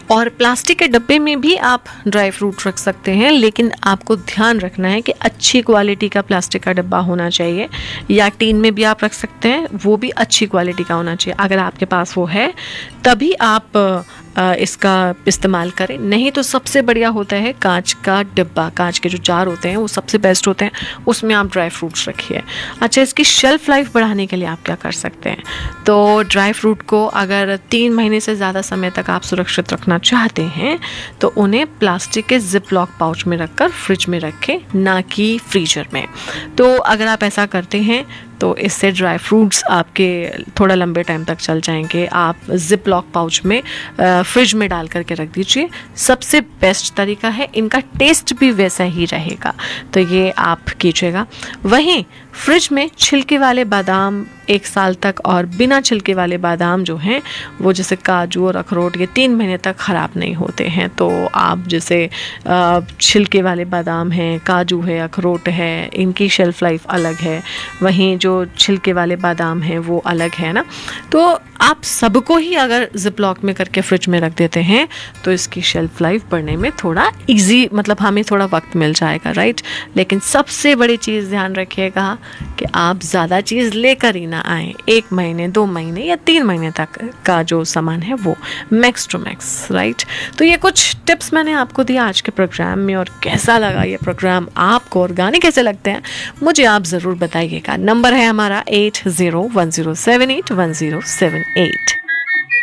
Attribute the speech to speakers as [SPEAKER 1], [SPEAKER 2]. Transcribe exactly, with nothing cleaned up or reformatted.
[SPEAKER 1] और प्लास्टिक के डब्बे में भी आप ड्राई फ्रूट रख सकते हैं, लेकिन आपको ध्यान रखना है कि अच्छी क्वालिटी का प्लास्टिक का डब्बा होना चाहिए, या टीन में भी आप रख सकते हैं, वो भी अच्छी क्वालिटी का होना चाहिए। अगर आपके पास वो है तभी आप इसका इस्तेमाल करें, नहीं तो सबसे बढ़िया होता है कांच का डिब्बा, कांच के जो जार होते हैं वो सबसे बेस्ट होते हैं, उसमें आप ड्राई फ्रूट्स रखिए। अच्छा, इसकी शेल्फ़ लाइफ बढ़ाने के लिए आप क्या कर सकते हैं, तो ड्राई फ्रूट को अगर तीन महीने से ज़्यादा समय तक आप सुरक्षित रखना चाहते हैं तो उन्हें प्लास्टिक के जिप लॉक पाउच में रखकर फ्रिज में रखें, ना कि फ्रीजर में। तो अगर आप ऐसा करते हैं तो इससे ड्राई फ्रूट्स आपके थोड़ा लंबे टाइम तक चल जाएंगे। आप जिप लॉक पाउच में फ्रिज में डाल करके रख दीजिए, सबसे बेस्ट तरीका है। इनका टेस्ट भी वैसा ही रहेगा, तो ये आप कीजिएगा। वहीं फ्रिज में छिलके वाले बादाम एक साल तक और बिना छिलके वाले बादाम जो हैं वो जैसे काजू और अखरोट ये तीन महीने तक ख़राब नहीं होते हैं। तो आप जैसे छिलके वाले बादाम हैं, काजू है, अखरोट है, इनकी शेल्फ़ लाइफ अलग है, वहीं जो छिलके वाले बादाम हैं वो अलग है ना। तो आप सबको ही अगर जिप लॉक में करके फ्रिज में रख देते हैं तो इसकी शेल्फ़ लाइफ बढ़ने में थोड़ा इजी, मतलब हमें थोड़ा वक्त मिल जाएगा, राइट। लेकिन सबसे बड़ी चीज़ ध्यान रखिएगा कि आप ज़्यादा चीज़ लेकर ही ना आएँ। एक महीने, दो महीने या तीन महीने तक का जो सामान है वो मैक्स टू मैक्स, राइट। तो ये कुछ टिप्स मैंने आपको दिया आज के प्रोग्राम में, और कैसा लगा ये प्रोग्राम आपको और गाने कैसे लगते हैं मुझे आप ज़रूर बताइएगा। नंबर है हमारा eight zero one zero seven eight one zero seven eight.